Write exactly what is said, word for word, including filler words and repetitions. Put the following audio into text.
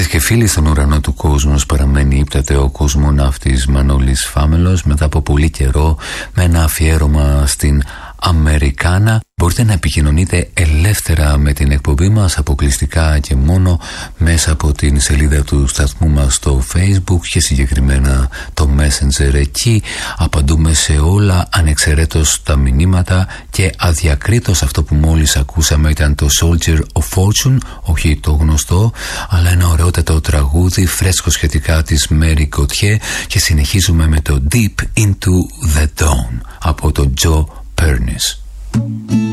και φίλοι, στον ουρανό του κόσμου παραμένει ύπταται ο κοσμοναύτης Μανώλης Φάμελος μετά από πολύ καιρό με ένα αφιέρωμα στην Αμερικάνα. Μπορείτε να επικοινωνείτε ελεύθερα με την εκπομπή μας αποκλειστικά και μόνο μέσα από την σελίδα του σταθμού μας στο Facebook και συγκεκριμένα το Messenger. Εκεί απαντούμε σε όλα ανεξαιρέτως τα μηνύματα και αδιακρίτως. Αυτό που μόλις ακούσαμε ήταν το Soldier of Fortune, όχι το γνωστό, αλλά ένα ωραιότατο τραγούδι φρέσκο σχετικά της Mary Gauthier, και συνεχίζουμε με το Deep Into the Dawn από το Joe Pernis.